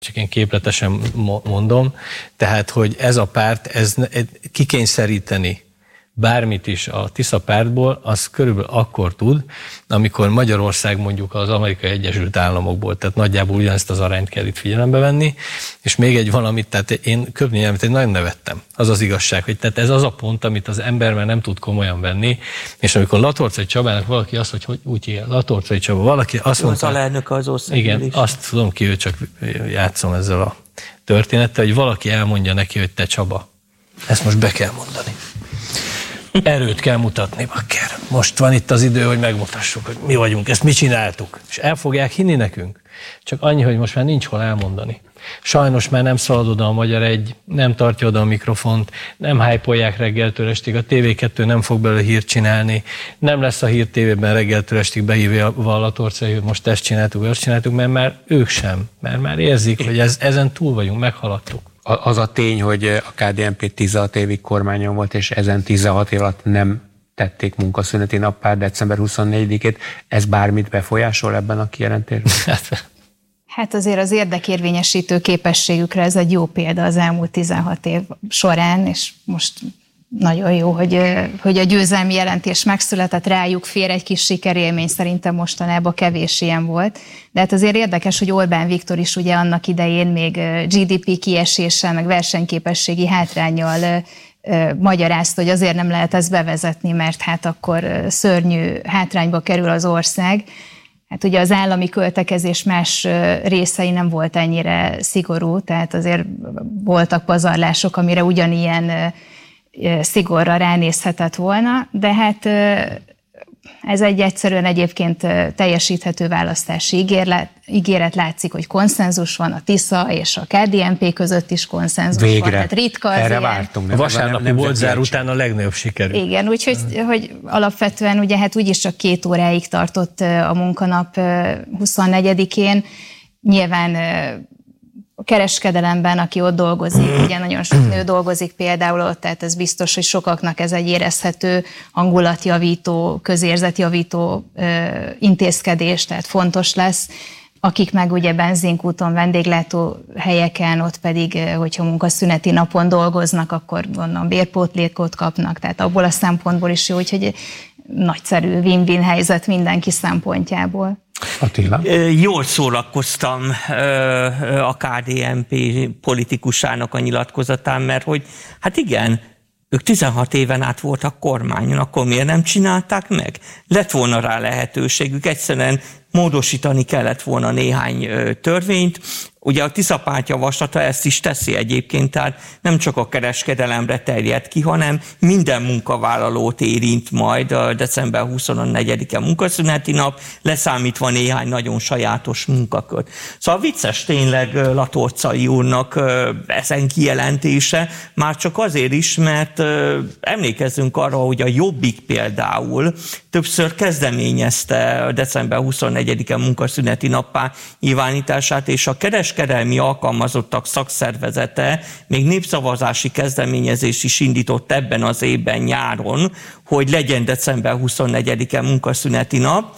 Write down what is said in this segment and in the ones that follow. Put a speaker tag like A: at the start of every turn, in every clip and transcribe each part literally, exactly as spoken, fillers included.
A: csak én képletesen mondom, tehát, hogy ez a párt, ez kikényszeríteni bármit is a Tisza pártból, az körülbelül akkor tud, amikor Magyarország mondjuk az Amerikai Egyesült Államokból, tehát nagyjából ugyanezt az arányt kell itt figyelembe venni, és még egy valamit, tehát én köbnyelmet, én nagyon nevettem. Az az igazság, hogy tehát ez az a pont, amit az ember már nem tud komolyan venni, és amikor Latorcai Csabának valaki azt, hogy, hogy úgy ilyen, Latorcai Csaba, valaki azt mondta...
B: Az alelnök az ország.
A: Igen, azt tudom ki, hogy csak játszom ezzel a történettel, hogy valaki elmondja neki, hogy te Csaba, ezt most be kell mondani. Erőt kell mutatni, bakker. Most van itt az idő, hogy megmutassuk, hogy mi vagyunk, ezt mi csináltuk. És el fogják hinni nekünk. Csak annyi, hogy most már nincs hol elmondani. Sajnos már nem szalad oda a Magyar Egy, nem tartja oda a mikrofont, nem hype-olják reggeltől estig, a té vé kettő nem fog belőle hírt csinálni, nem lesz a Hír té vében reggeltől estig behívja a Latorcai, hogy most ezt csináltuk, ezt csináltuk, mert már ők sem, mert már érzik, hogy ez, ezen túl vagyunk, meghaladtuk.
C: Az a tény, hogy a ká dé en pé tizenhat évig kormányon volt, és ezen tizenhat év alatt nem tették munkaszüneti nappá december huszonnegyedikét, ez bármit befolyásol ebben a kijelentésben?
D: Hát azért az érdekérvényesítő képességükre ez egy jó példa az elmúlt tizenhat év során, és most nagyon jó, hogy, hogy a győzelmi jelentés megszületett, rájuk fér egy kis sikerélmény, szerintem mostanában kevés ilyen volt. De hát azért érdekes, hogy Orbán Viktor is ugye annak idején még gé dé pé kieséssel, meg versenyképességi hátránnyal magyarázta, hogy azért nem lehet ezt bevezetni, mert hát akkor szörnyű hátrányba kerül az ország. Hát ugye az állami költekezés más részei nem volt ennyire szigorú, tehát azért voltak pazarlások, amire ugyanilyen szigorra ránézhetett volna, de hát ez egy egyszerűen egyébként teljesíthető választási ígéret, ígéret látszik, hogy konszenzus van a Tisza és a ká dé en pé között is konszenzus
C: Végre.
D: van. Hát ritka az
C: erre
D: ilyen.
C: vártunk.
A: A vasárnapi Boltzár után a legnagyobb sikerű.
D: Igen, úgyhogy hogy alapvetően ugye hát úgyis csak két óráig tartott a munkanap huszonnegyedikén. Nyilván a kereskedelemben, aki ott dolgozik, ugye nagyon sok nő dolgozik például ott, tehát ez biztos, hogy sokaknak ez egy érezhető hangulatjavító, közérzetjavító ö, intézkedés, tehát fontos lesz. Akik meg ugye benzinkúton, vendéglátó helyeken, ott pedig, hogyha munkaszüneti napon dolgoznak, akkor gondolom bérpótlékot kapnak, tehát abból a szempontból is jó, úgyhogy nagyszerű win-win helyzet mindenki szempontjából.
C: Attila?
B: Jól szórakoztam a ká dé en pé politikusának a nyilatkozatán, mert hogy hát igen, ők tizenhat éven át voltak kormányon, akkor miért nem csinálták meg? Lett volna rá lehetőségük, egyszerűen módosítani kellett volna néhány törvényt. Ugye a Tisza párt javaslata ezt is teszi egyébként, tehát nem csak a kereskedelemre terjed ki, hanem minden munkavállalót érint majd a december huszonnegyedike munkaszüneti nap, leszámítva néhány nagyon sajátos munkakört. Szóval vicces tényleg Latorcai úrnak ezen kijelentése, már csak azért is, mert emlékezzünk arra, hogy a Jobbik például többször kezdeményezte a december huszonnegyedike munkaszüneti nappá nyilvánítását, és a kereskedelmi alkalmazottak szakszervezete még népszavazási kezdeményezés is indított ebben az évben nyáron, hogy legyen december huszonnegyedike munkaszüneti nap.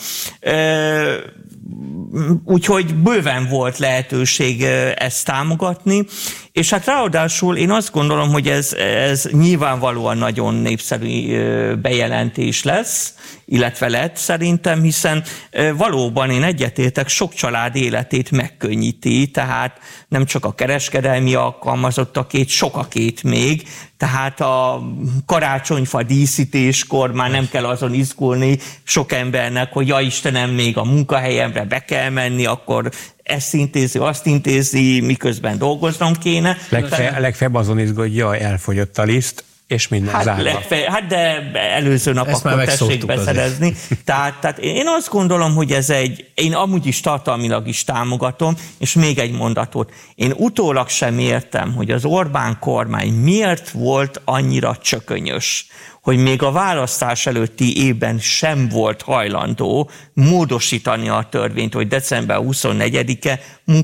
B: Úgyhogy bőven volt lehetőség ezt támogatni, és hát ráadásul én azt gondolom, hogy ez, ez nyilvánvalóan nagyon népszerű bejelentés lesz, illetve lett szerintem, hiszen valóban én egyetértek, sok család életét megkönnyíti, tehát nem csak a kereskedelmi alkalmazottakét, sokakét még, tehát a karácsonyfa díszítéskor már nem kell azon izgulni sok embernek, hogy ja Istenem, még a munkahelyemre be kell menni, akkor ezt intézi, azt intézi, miközben dolgoznom kéne.
C: Legfeljebb, legfeljebb azon izgul, hogy jaj, elfogyott a liszt, és minden
B: hát,
C: zárva.
B: Legfeljebb, hát de előző nap ezt akkor tessék beszerezni. Tehát, tehát én azt gondolom, hogy ez egy, én amúgy is tartalmilag is támogatom, és még egy mondatot. Én utólag sem értem, hogy az Orbán kormány miért volt annyira csökönyös, hogy még a választás előtti évben sem volt hajlandó módosítani a törvényt, hogy december huszonnegyedike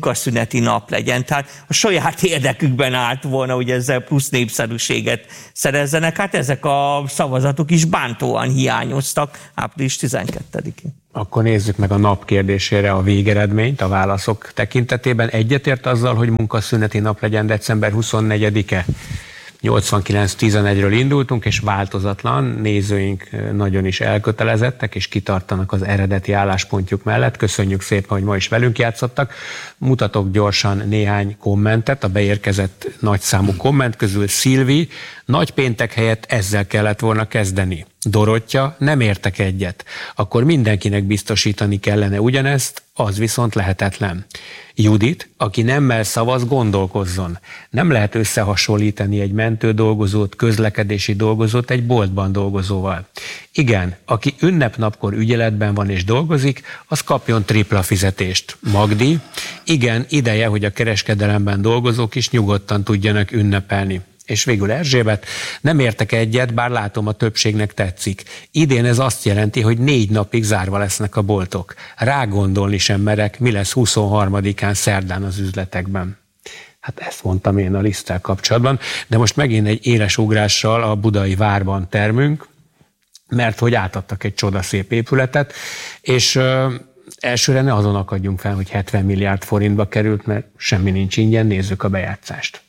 B: munkaszüneti nap legyen. Tehát a saját érdekükben állt volna, hogy ezzel plusz népszerűséget szerez. szerezzenek, hát ezek a szavazatok is bántóan hiányoztak április tizenkettedikén.
C: Akkor nézzük meg a nap kérdésére a végeredményt a válaszok tekintetében. Egyetért azzal, hogy munkaszüneti nap legyen december huszonnegyedike? nyolcvankilenc tizenegyről indultunk, és változatlan, nézőink nagyon is elkötelezettek, és kitartanak az eredeti álláspontjuk mellett. Köszönjük szépen, hogy ma is velünk játszottak. Mutatok gyorsan néhány kommentet, a beérkezett nagyszámú komment közül. Szilvi: nagy péntek helyett ezzel kellett volna kezdeni. Dorottya: nem értek egyet. Akkor mindenkinek biztosítani kellene ugyanezt, az viszont lehetetlen. Judit: aki nemmel szavaz, gondolkozzon. Nem lehet összehasonlítani egy mentődolgozót, közlekedési dolgozót egy boltban dolgozóval. Igen, aki ünnepnapkor ügyeletben van és dolgozik, az kapjon tripla fizetést. Magdi: igen, ideje, hogy a kereskedelemben dolgozók is nyugodtan tudjanak ünnepelni. És végül Erzsébet: nem értek egyet, bár látom, a többségnek tetszik. Idén ez azt jelenti, hogy négy napig zárva lesznek a boltok. Rágondolni sem merek, mi lesz huszonharmadikán szerdán az üzletekben. Hát ezt mondtam én a liszttel kapcsolatban, de most megint egy éles ugrással a budai várban termünk, mert hogy átadtak egy csodaszép épületet, és ö, elsőre ne azon akadjunk fel, hogy hetven milliárd forintba került, mert semmi nincs ingyen, nézzük a bejátszást.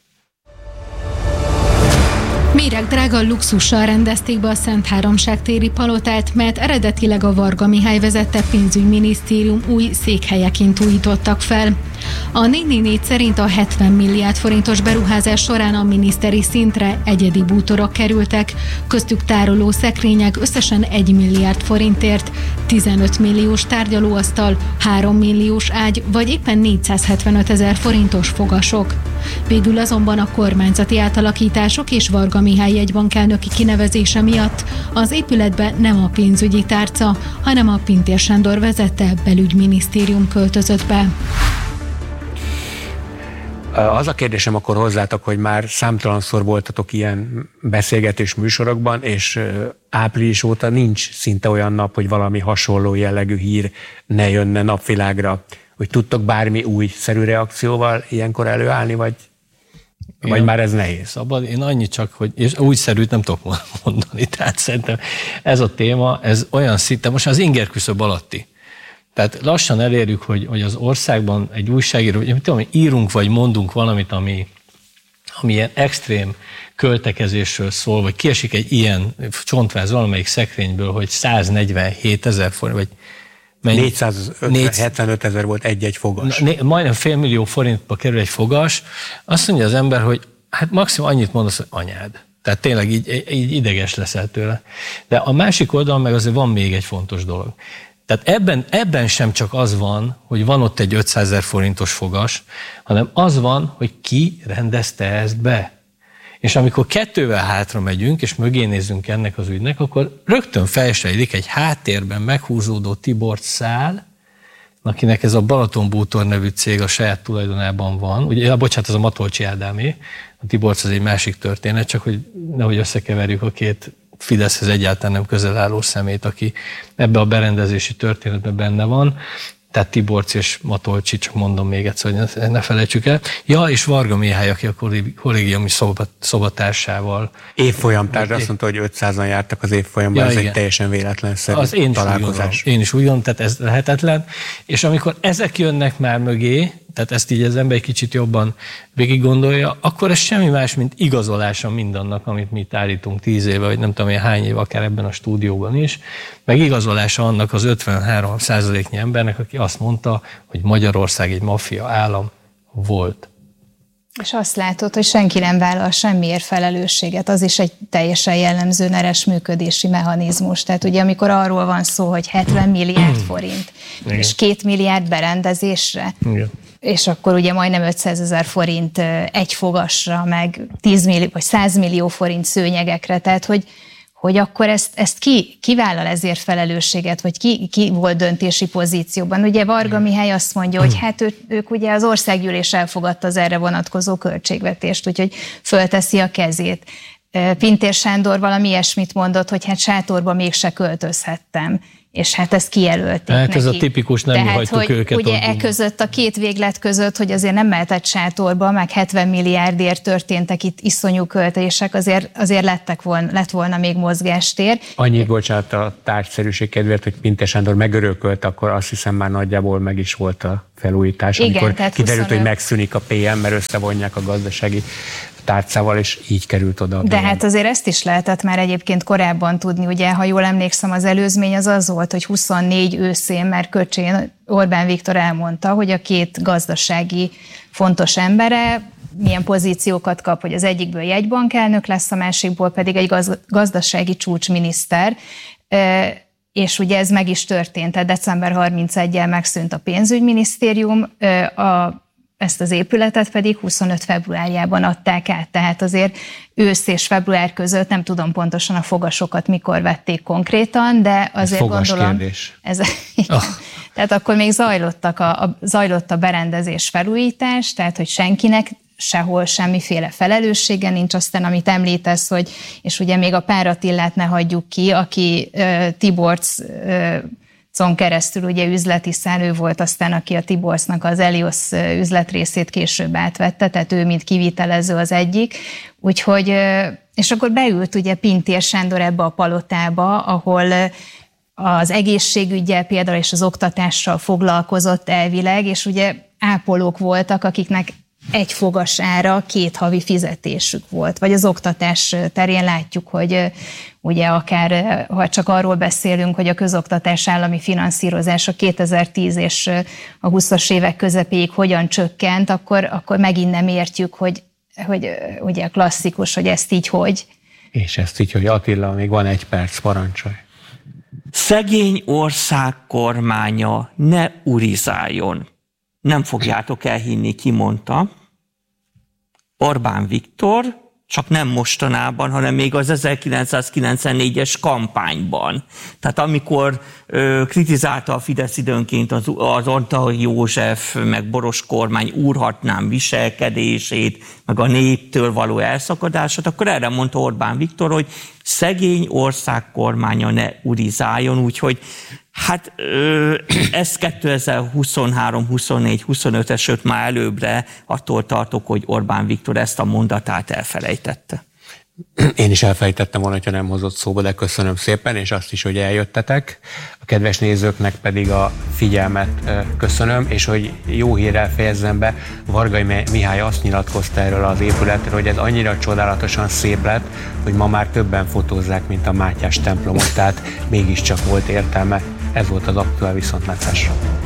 E: Méregdrága luxussal rendezték be a Szentháromság téri palotát, mert eredetileg a Varga Mihály vezette pénzügyminisztérium új székhelyeként újítottak fel. A négy négy négy szerint a hetven milliárd forintos beruházás során a miniszteri szintre egyedi bútorok kerültek, köztük tároló szekrények összesen egy milliárd forintért, tizenöt milliós tárgyalóasztal, három milliós ágy vagy éppen négyszázhetvenöt ezer forintos fogasok. Végül azonban a kormányzati átalakítások és Varga Mihály jegybankelnöki kinevezése miatt az épületbe nem a pénzügyi tárca, hanem a Pintér Sándor vezette belügyminisztérium költözött be.
C: Az a kérdésem akkor hozzátok, hogy már számtalanszor voltatok ilyen beszélgetés műsorokban, és április óta nincs szinte olyan nap, hogy valami hasonló jellegű hír ne jönne napvilágra. Hogy tudtok bármi újszerű reakcióval ilyenkor előállni, vagy, vagy én, már ez nehéz?
A: Szabad, én annyit csak, hogy és újszerűt nem tudok mondani, tehát szerintem ez a téma, ez olyan szinte, most az ingerküszöb alatti. Tehát lassan elérjük, hogy, hogy az országban egy újságíró, hogy mit tudom, írunk vagy mondunk valamit, ami, ami ilyen extrém költekezésről szól, vagy kiesik egy ilyen csontváz valamelyik szekrényből, hogy száznegyvenhét ezer forint, vagy
C: négyszázhetvenöt ezer volt egy-egy fogas.
A: Né, majdnem fél millió forintba kerül egy fogas. Azt mondja az ember, hogy hát maximum annyit mondasz, hogy anyád. Tehát tényleg így, így ideges leszel tőle. De a másik oldalon meg azért van még egy fontos dolog. Tehát ebben, ebben sem csak az van, hogy van ott egy ötszázezer forintos fogas, hanem az van, hogy ki rendezte ezt be. És amikor kettővel hátra megyünk, és mögé nézzünk ennek az ügynek, akkor rögtön felsejlik egy háttérben meghúzódó Tibort szál, akinek ez a Balaton Bútor nevű cég a saját tulajdonában van. Ugye, bocsánat, ez a Matolcsi Ádámé, a Tiborc az egy másik történet, csak hogy nehogy összekeverjük a két Fideszhez egyáltalán nem közel álló szemét, aki ebbe a berendezési történetben benne van. Tehát Tiborc és Matolcsi, csak mondom még egyszer, hogy ne felejtsük el. Ja, és Varga Mihály, aki a kollégiumi szobatársával.
C: Évfolyamtárs, azt mondta, hogy ötszázan jártak az évfolyamban, ja, ez igen. Egy teljesen véletlenszerű
A: az én
C: találkozás.
A: Is én is úgy gondolom, tehát ez lehetetlen. És amikor ezek jönnek már mögé, tehát ezt így az ember egy kicsit jobban végig gondolja, akkor ez semmi más, mint igazolása mindannak, amit mi itt állítunk tíz éve, vagy nem tudom én hány éve, akár ebben a stúdióban is, meg igazolása annak az ötvenhárom százaléknyi embernek, aki azt mondta, hogy Magyarország egy maffia állam volt.
D: És azt látod, hogy senki nem vállal semmiért felelősséget, az is egy teljesen jellemző neres működési mechanizmus. Tehát ugye amikor arról van szó, hogy hetven milliárd forint, igen. és két milliárd berendezésre, igen. és akkor ugye majdnem ötszázezer forint egy fogasra, meg tíz millió vagy száz millió forint szőnyegekre, tehát hogy hogy akkor ezt, ezt ki, ki vállal ezért felelősséget, vagy ki, ki volt döntési pozícióban. Ugye Varga Mihály azt mondja, hogy hát ő, ők ugye az országgyűlés elfogadta az erre vonatkozó költségvetést, úgyhogy fölteszi a kezét. Pintér Sándor valami ilyesmit mondott, hogy hát sátorba mégse költözhettem. és hát ezt kijelölték
A: hát
D: neki.
A: ez a tipikus, nem
D: Tehát,
A: hagytuk
D: hogy
A: őket.
D: ugye
A: ott.
D: e között, a két véglet között, hogy azért nem mehetett sátorba, meg hetven milliárdért történtek itt iszonyú költések, azért, azért lettek volna, lett volna még mozgástér.
C: Annyit, bocsánat, a tárgyszerűség kedvéért, hogy Pintér Sándor megörökölt, akkor azt hiszem már nagyjából meg is volt a felújítás,
D: igen,
C: amikor
D: tehát
C: kiderült,
D: huszonöt
C: hogy megszűnik a pé em, mert összevonják a gazdasági tárcával, és így került oda.
D: De hát azért ezt is lehetett már egyébként korábban tudni, ugye, ha jól emlékszem, az előzmény az az volt, hogy huszonnégy őszén, mert Köcsén Orbán Viktor elmondta, hogy a két gazdasági fontos embere milyen pozíciókat kap, hogy az egyikből jegybankelnök lesz, a másikból pedig egy gazdasági csúcsminiszter, és ugye ez meg is történt, tehát december harmincegyedikével megszűnt a pénzügyminisztérium, a ezt az épületet pedig huszonöt februárjában adták át, tehát azért ősz és február között, nem tudom pontosan a fogasokat mikor vették konkrétan, de azért
C: ez
D: gondolom...
C: kérdés.
D: Ez, oh. Tehát akkor még zajlottak a, a, zajlott a berendezés felújítás, tehát hogy senkinek sehol semmiféle felelőssége nincs, aztán amit említesz, hogy, és ugye még a Pár Attilát ne hagyjuk ki, aki uh, Tiborcs uh, Con keresztül ugye üzleti szellő volt, aztán aki a Tiborcsnak az Elios üzletrészét később átvette, tehát ő mint kivitelező az egyik. Úgyhogy, és akkor beült ugye Pintér Sándor ebbe a palotába, ahol az egészségüggyel például és az oktatással foglalkozott elvileg, és ugye ápolók voltak, akiknek egy fogas ára két havi fizetésük volt. Vagy az oktatás terén látjuk, hogy ugye akár, ha csak arról beszélünk, hogy a közoktatás állami finanszírozása kétezer-tíz és a huszas évek közepéig hogyan csökkent, akkor, akkor megint nem értjük, hogy, hogy ugye klasszikus, hogy ezt így hogy.
C: És ezt így, hogy Attila, még van egy perc, parancsolj.
B: Szegény ország kormánya ne urizáljon. Nem fogjátok elhinni, ki mondta. Orbán Viktor, csak nem mostanában, hanem még az ezerkilencszázkilencvennégyes kampányban. Tehát amikor ö, kritizálta a Fidesz időnként az, az Antal József, meg Boros kormány úrhatnám viselkedését, meg a néptől való elszakadását, akkor erre mondta Orbán Viktor, hogy szegény ország kormánya ne urizáljon, úgyhogy hát ez kétezer-huszonhárom, huszonnégy, huszonöt esőt már előbbre, attól tartok, hogy Orbán Viktor ezt a mondatát elfelejtette.
C: Én is elfelejtettem volna, hogyha nem hozott szóba, de köszönöm szépen, és azt is, hogy eljöttetek. A kedves nézőknek pedig a figyelmet köszönöm, és hogy jó hírrel fejezzem be, Vargai Mihály azt nyilatkozta erről az épületről, hogy ez annyira csodálatosan szép lett, hogy ma már többen fotózzák, mint a Mátyás templomot, tehát mégiscsak volt értelme. Ez volt az aktuál viszontlátásra.